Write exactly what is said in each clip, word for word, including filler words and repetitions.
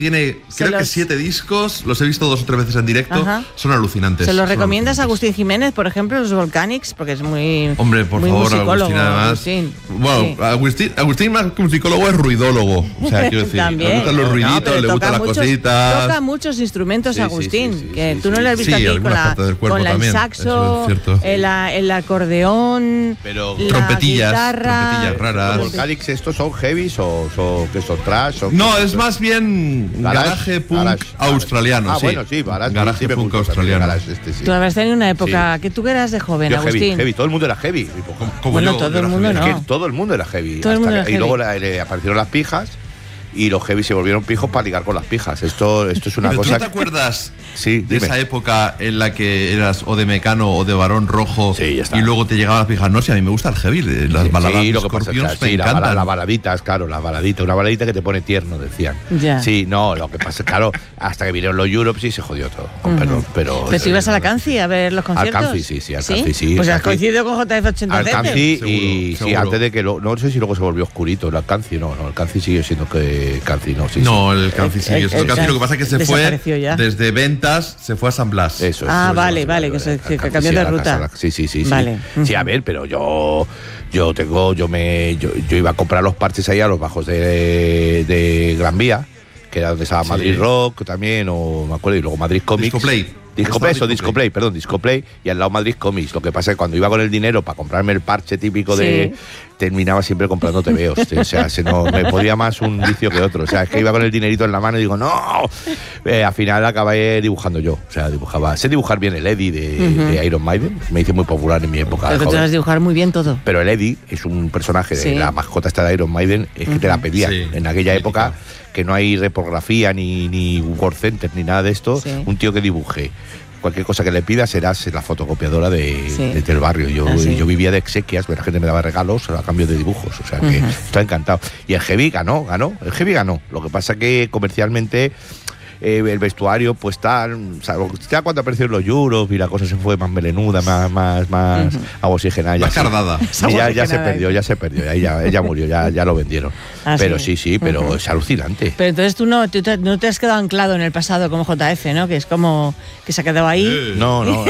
Tiene, Se creo los- que siete discos, los he visto dos o tres veces en directo, Ajá. son alucinantes. ¿Se los son recomiendas a alucinantes. Agustín Jiménez, por ejemplo, los Volcanics? Porque es muy. Hombre, por muy favor, musicólogo, Agustín, además. Agustín. Bueno, Sí. Agustín, Agustín más que musicólogo es ruidólogo. O sea, quiero decir, También. le gustan los No, ruiditos, pero le toca gustan las muchos- cositas. Toca muchos instrumentos, Sí, sí, Agustín. sí, sí, que sí, tú no sí. lo has visto Sí, aquí con algunas la, partes del cuerpo con la- el también, saxo, eso es cierto. el, el acordeón, Pero- la Trompetillas, guitarra. trompetillas raras. ¿Los Volcanics estos son heavies o son, que son trash? O No, que- es más bien Garage, garaje punk garage, australiano. Ah, sí. bueno, sí, garage, Garaje sí me punk gusta también, australiano. garage este, sí. Tú habrás tenido una época que tú eras de joven, Yo Agustín. heavy, heavy, todo el mundo era heavy. Como Bueno, yo, todo yo el era mundo heavy. no. Es que todo el mundo era heavy. Todo el hasta mundo que- era y luego heavy. la- le aparecieron las pijas y los heavy se volvieron pijos para ligar con las pijas. Esto, esto es una Pero ¿tú cosa. no te acuerdas Sí, de dime. esa época en la que eras o de Mecano o de Barón Rojo Sí, ya está. y luego te llegaban las pijas? No, si a mí me gusta el heavy, de las baladas Sí, de lo que pasa es que, Scorpions me sí, la, bala- encantan. las baladitas, claro, la baladita, una baladita que te pone tierno, decían. Ya. Sí, no, lo que pasa es claro, hasta que vinieron los Europe sí se jodió todo, con perdón, pero... Pero tú ibas a la Canci a ver los conciertos. Canci, sí, sí, al Canci, sí, Pues al has Canci. coincidido con J F ochenta Al Canci y Seguro, sí, seguro. antes de que lo, no sé si luego se volvió oscurito, el Canci no, no, el Canci sigue siendo que Canci no, sí, No, sí. el Canci El- sigue el- siendo el Canci. Lo que pasa es que se fue desapareció ya. desde ventas, se fue a San Blas. Eso es. Ah, eso es, vale, eso es, vale, eso que es, se- el que Canci, cambió sí, de a la ruta. casa, Sí, sí, sí, sí. Vale. Sí, a ver, pero yo yo tengo yo me yo, yo iba a comprar los parches ahí a los bajos de, de Gran Vía, que era donde estaba Sí. Madrid Rock también, o me acuerdo, y luego Madrid Comics. Disco Play. Disco Estaba Play, eso, Disco Disco Play, perdón, Disco Play, y al lado Madrid Comics. Lo que pasa es que cuando iba con el dinero para comprarme el parche típico de... Sí. Terminaba siempre comprando tebeos. O sea, se no, me podía más un vicio que otro. O sea, es que iba con el dinerito en la mano y digo, ¡no! Eh, al final acabé dibujando yo. O sea, dibujaba... Sé dibujar bien el Eddie de, Ujú. de Iron Maiden. Me hice muy popular en mi época de Pero que tú joven. sabes dibujar muy bien todo. Pero el Eddie es un personaje de Sí. la mascota esta de Iron Maiden, es que te la pedía. Sí, en aquella mítica. época, que no hay repografía, ni, ni Word Center, ni nada de esto, Sí. un tío que dibuje. Cualquier cosa que le pidas serás la fotocopiadora de, Sí. de- del barrio. Yo, Ah, sí. yo vivía de exequias, la gente me daba regalos a cambio de dibujos. O sea que Ujú. estoy encantado. Y el Heavy ganó, ganó. El Heavy ganó. Lo que pasa que comercialmente eh, el vestuario, pues tal. O sea, ya cuando aparecieron los Euros y la cosa se fue más melenuda, más, más, más Ujú. agua oxigenada. ya Más sí. cardada. Y ya, ya se Nada. perdió, ya se perdió, ya, ya, ella murió, ya, ya lo vendieron. Ah, pero sí. sí, sí, pero Ujú. es alucinante. Pero entonces tú no, tú te, no te has quedado anclado en el pasado como J F, ¿no? Que es como que se ha quedado ahí. No, no.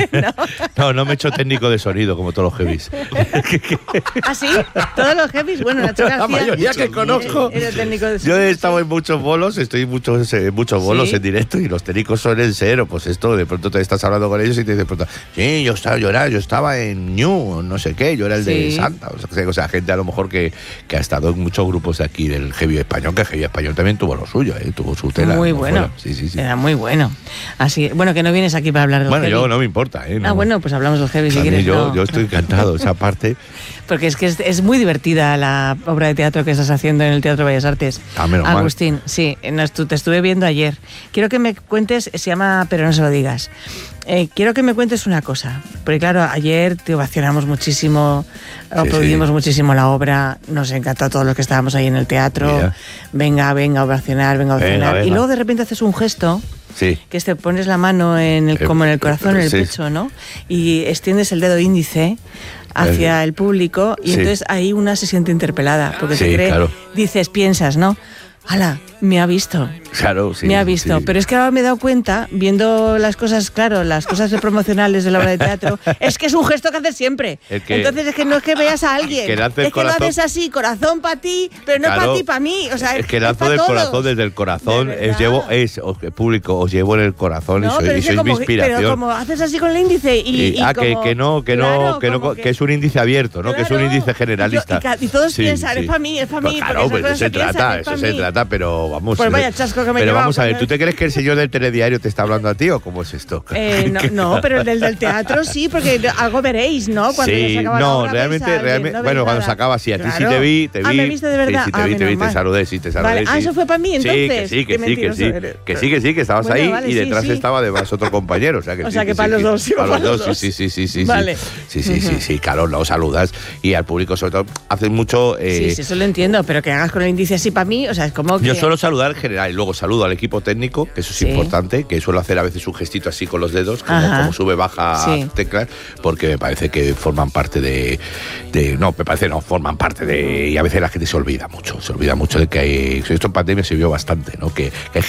no, no me he hecho técnico de sonido como todos los heavies. ¿Ah, sí? Todos los jefes. Bueno, Nacho García. La mayoría que conozco. Era técnico de Yo he estado en muchos bolos, estoy en muchos, en muchos bolos Sí. en directo y los técnicos suelen ser, pues esto, de pronto te estás hablando con ellos y te dicen, de pronto, sí, yo estaba, yo era, yo estaba en New, no sé qué, yo era el de Sí. Santa, o sea, o sea, gente a lo mejor que, que ha estado en muchos grupos de aquí del heavy español, que el heavy español también tuvo lo suyo, ¿eh? Tuvo su tela. Muy ¿no? bueno. Fuera. Sí, sí, sí. Era muy bueno. Así, bueno, que no vienes aquí para hablar de Bueno, heavy. yo no me importa, ¿eh? No. Ah, bueno, pues hablamos del heavy si A mí quieres. yo, no. yo estoy encantado, esa parte. Porque es que es, es muy divertida la obra de teatro que estás haciendo en el Teatro Bellas Artes. Ah, menos mal. Agustín, sí, no, estu- te estuve viendo ayer. Quiero que me cuentes, se llama Pero no se lo digas. Eh, quiero que me cuentes una cosa, porque claro, ayer te ovacionamos muchísimo, aplaudimos sí. muchísimo la obra, nos encantó a todos los que estábamos ahí en el teatro. Mira. Venga, venga, a ovacionar, venga, a Venga, ovacionar. venga. Y luego de repente haces un gesto Sí. que es te pones la mano en el, Eh, como en el corazón, en el sí. pecho, ¿no? Y extiendes el dedo índice hacia Eh, el público y sí. entonces ahí una se siente interpelada porque Sí, se cree, claro. dices, piensas, ¿no? ¡Hala! Me ha visto. Claro, sí. me ha visto. sí. Pero es que ahora me he dado cuenta, viendo las cosas, claro, las cosas promocionales de la obra de teatro, es que es un gesto que haces siempre. El que- Entonces es que no es que veas a alguien. que lance el es que lo corazón. haces así, corazón para ti, pero no Claro. para ti, para mí. O sea, Es que es lanzo pa' del todos. corazón, desde el corazón, De es verdad. llevo, es, os- público, os llevo en el corazón y No, soy, pero y es que sois mi como, inspiración. pero como haces así con el índice y, Y- y ah, que, como- que no, que no, claro, que no, como que, es un índice abierto, ¿no? Que es un Claro. índice generalista. Y, yo- y ca- y todos Sí, piensan, sí. es para mí, es para Pues mí. claro, porque pues esas eso se cosas se trata, piensan, es eso pa' se mí. trata, pero vamos. Pues eh, vaya chasco que me he Pero llevado vamos a ver, con ¿tú el- te crees que el señor del telediario te está hablando a ti o cómo es esto? Eh, no, no, pero el del, del teatro sí, porque algo veréis, ¿no? Cuando ya se Sí, acaba la no, obra, realmente, veis a alguien, realmente, no veis bueno, cuando nada. se acaba, sí, a ti sí Claro. te vi, te vi. Ah, ¿me viste de verdad? Sí, sí, te Ah, vi, te vi, menos te mal. saludé, sí, te saludé. Vale, ah, sí. eso fue para mí, Sí, entonces. que sí, que Qué sí, que mentiroso sí, eres. que sí, que sí, que estabas Bueno, ahí vale, y sí, detrás sí. estaba además otro compañero, o sea que O sí, sea, que para sí, los dos, iba para para los los dos, sí, dos. sí, sí, sí, sí, Vale. sí, sí, sí, sí, claro, lo saludas y al público sobre todo haces mucho. eh, Sí, sí, eso lo entiendo, pero que hagas con el índice así para mí, o sea, es como que... Yo suelo saludar en general y luego saludo al equipo técnico, que eso es Sí. importante, que suelo hacer a veces un gestito así con los dedos, como, Ajá. como sube, baja Sí. teclas, porque me parece que forman parte de, de- No, me parece no, forman parte de... Y a veces la gente se olvida mucho, se olvida mucho de que hay... Esto en pandemia se vio bastante, ¿no? Que, que hay